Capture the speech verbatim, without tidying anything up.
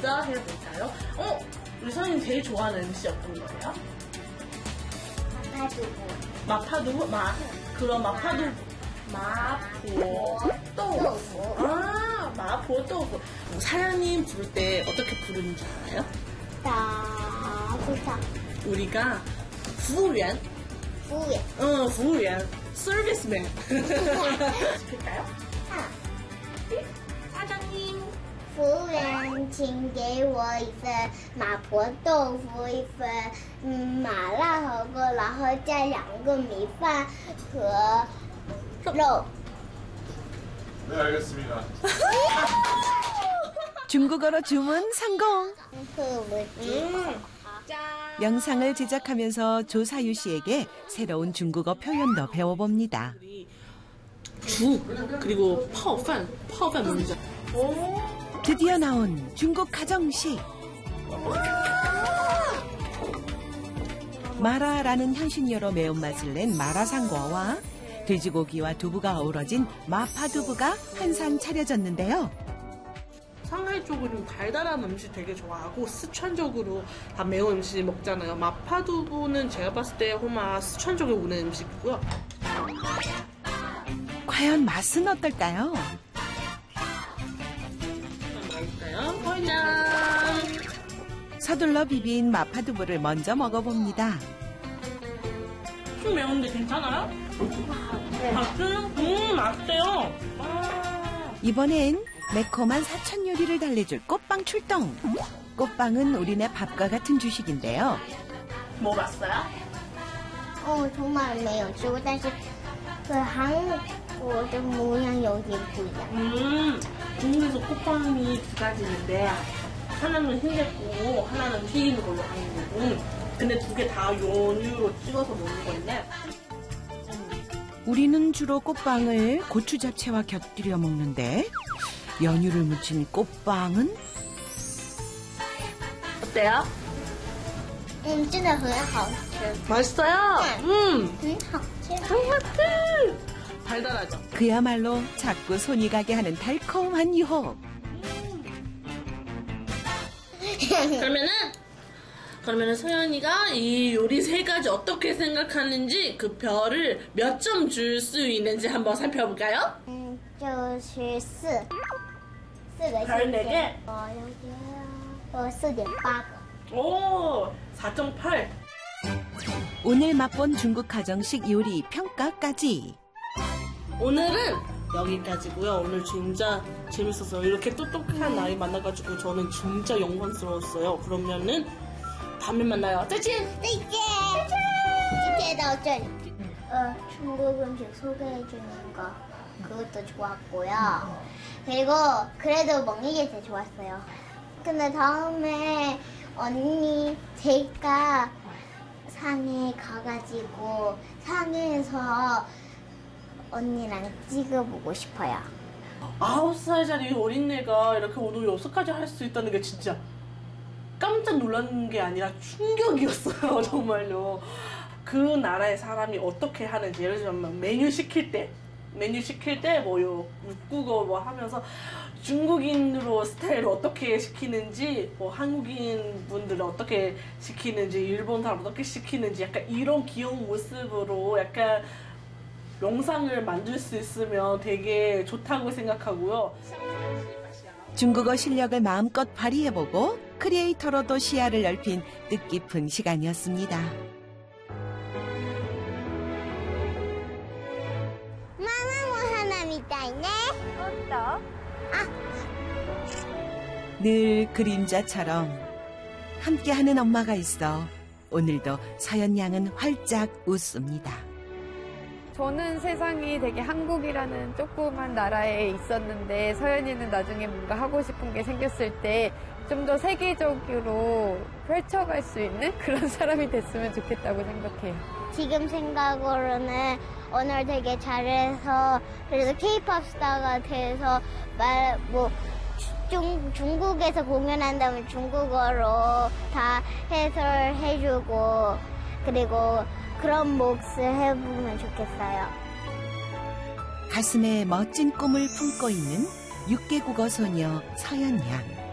우리가 해볼까요? 어? 우리 선생님 제일 좋아하는 음식 어떤 거예요? 마파두부. 마파두부? 마, 그럼 마파두부. 마포豆腐. 아, 마포豆腐. 사장님 부를 때 어떻게 부르는지 알아요? 다, 우리가 服务员. 服务员. 응, 服务员. 서비스맨. 시킬까요? 아. 사장님. 服务员请给我一份麻婆豆腐一份嗯麻辣火锅然后加两个米饭和肉. 네, 알겠습니다. 중국어로 주문 성공. 그 뭐지? 음. 영상을 제작하면서 조사유 씨에게 새로운 중국어 표현도 배워봅니다. 주 그리고 파오판 파오판 뭔지. 드디어 나온 중국 가정식. 마라라는 향신료로 매운맛을 낸 마라상궈와 돼지고기와 두부가 어우러진 마파두부가 한상 차려졌는데요. 상하이 쪽은 달달한 음식 되게 좋아하고 스촨 쪽으로 다 매운 음식 먹잖아요. 마파두부는 제가 봤을 때 호마 스촨 쪽에 오는 음식이고요. 과연 맛은 어떨까요? 맛있어요? 짠! 서둘러 비빈 마파두부를 먼저 먹어봅니다. 좀 매운데 괜찮아요? 네. 맛있어요? 음, 맛있어요. 아. 이번엔 매콤한 사천 요리를 달래줄 꽃빵 출동. 꽃빵은 우리네 밥과 같은 주식인데요. 먹어봤어요? 어 정말 没有吃过但是그 한국的模样有点不一样. 음, 중국에서 꽃빵이 두 가지인데 하나는 흰색고 하나는 튀기는 걸로 하는 거고 근데 두 개 다 연유로 찍어서 먹는 건데 우리는 주로 꽃빵을 고추 잡채와 곁들여 먹는데 연유를 묻힌 꽃빵은 어때요? 嗯真的很好吃. 맛있어요? 음, 很好吃. 맛있지? 달달하죠? 그야말로 자꾸 손이 가게 하는 달콤한 유혹. 그러면은 그러면은 소연이가 이 요리 세 가지 어떻게 생각하는지 그 별을 몇 점 줄 수 있는지 한번 살펴볼까요? 嗯就是四四个 별 네 개? 어 여기 어四点八个. 오, 사 점 팔. 오늘 맛본 중국 가정식 요리 평가까지. 오늘은 여기까지고요. 오늘 진짜 재밌었어요. 이렇게 똑똑한 나이 만나가지고 저는 진짜 영광스러웠어요. 그러면은 다음에 만나요. 再见! 再见! 今天到这里. 어, 중국 음식 소개해주는 거 그것도 좋았고요. 그리고 그래도 먹는 게 제일 좋았어요. 근데 다음에 언니 제가 상해 가가지고 상해에서 언니랑 찍어보고 싶어요. 아홉 살짜리 어린애가 이렇게 오늘 여기까지 할 수 있다는 게 진짜 깜짝 놀란 게 아니라 충격이었어요. 정말로. 그 나라의 사람이 어떻게 하는지 예를 들면 메뉴 시킬 때 메뉴 시킬 때 뭐요 육국어 뭐 하면서 중국인으로 스타일을 어떻게 시키는지 뭐 한국인 분들은 어떻게 시키는지 일본 사람 어떻게 시키는지 약간 이런 귀여운 모습으로 약간 영상을 만들 수 있으면 되게 좋다고 생각하고요. 중국어 실력을 마음껏 발휘해보고 크리에이터로도 시야를 넓힌 뜻깊은 시간이었습니다. 마마모 하나 미타이네. 어떠? 늘 그림자처럼 함께하는 엄마가 있어 오늘도 서연 양은 활짝 웃습니다. 저는 세상이 되게 한국이라는 조그만 나라에 있었는데 서연이는 나중에 뭔가 하고 싶은 게 생겼을 때 좀 더 세계적으로 펼쳐갈 수 있는 그런 사람이 됐으면 좋겠다고 생각해요. 지금 생각으로는 오늘 되게 잘해서 그래서 케이팝 스타가 돼서 말 뭐 중, 중국에서 공연한다면 중국어로 다 해설해주고 그리고 그런 몫을 해보면 좋겠어요. 가슴에 멋진 꿈을 품고 있는 육 개 국어 소녀 서연 양.